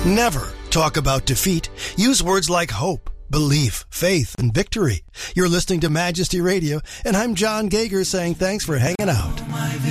Never talk about defeat. Use words like hope, belief, faith, and victory. You're listening to Majesty Radio, and I'm John Gager saying thanks for hanging out.